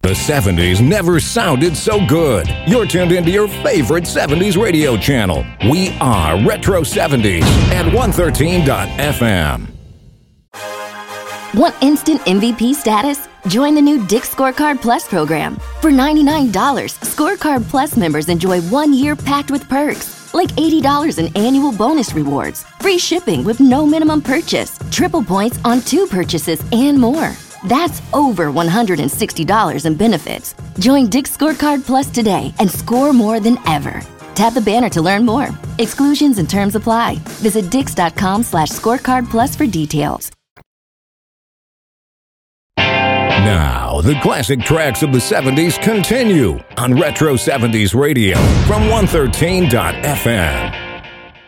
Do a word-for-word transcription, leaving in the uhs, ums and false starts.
The seventies never sounded so good. You're tuned into your favorite seventies radio channel. We are Retro seventies at one thirteen dot f m. Want instant M V P status? Join the new Dick's Scorecard Plus program. For ninety-nine dollars, Scorecard Plus members enjoy one year packed with perks, like eighty dollars in annual bonus rewards, free shipping with no minimum purchase, triple points on two purchases, and more. That's over one hundred sixty dollars in benefits. Join Dick's Scorecard Plus today and score more than ever. Tap the banner to learn more. Exclusions and terms apply. Visit dix.com slash scorecard plus for details. Now, the classic tracks of the seventies continue on Retro seventies Radio from one thirteen dot f m.